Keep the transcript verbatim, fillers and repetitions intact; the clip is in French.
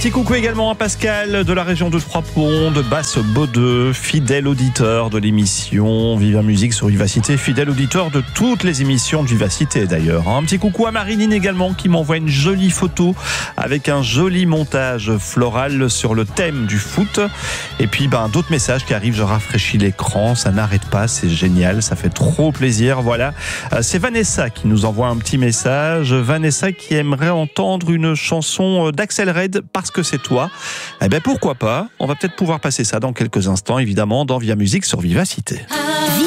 petit coucou également à Pascal de la région de Trois-Ponts, de Basse-Baudeux, fidèle auditeur de l'émission Viva Musique sur Vivacité, fidèle auditeur de toutes les émissions de Vivacité d'ailleurs. Un petit coucou à Marilyn également qui m'envoie une jolie photo avec un joli montage floral sur le thème du foot. Et puis ben, d'autres messages qui arrivent, je rafraîchis l'écran, ça n'arrête pas, c'est génial, ça fait trop plaisir. Voilà, c'est Vanessa qui nous envoie un petit message. Vanessa qui aimerait entendre une chanson d'Axel Red, Parce que c'est toi. Eh ben pourquoi pas, on va peut-être pouvoir passer ça dans quelques instants évidemment dans Via Musique sur Vivacité.